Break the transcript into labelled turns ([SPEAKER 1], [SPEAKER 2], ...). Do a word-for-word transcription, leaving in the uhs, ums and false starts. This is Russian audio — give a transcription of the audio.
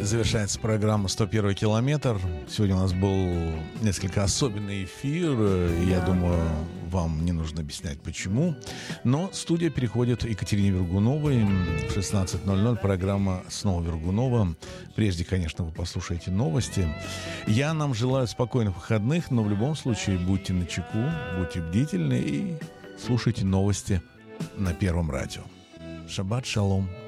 [SPEAKER 1] Завершается программа «сто первый километр». Сегодня у нас был несколько особенный эфир. Я думаю, вам не нужно объяснять, почему. Но студия переходит к Екатерине Вергуновой. В шестнадцать ноль ноль программа «Снова Вергунова». Прежде, конечно, вы послушаете новости. Я нам желаю спокойных выходных, но в любом случае будьте начеку, будьте бдительны и слушайте новости на Первом радио. Шаббат шалом.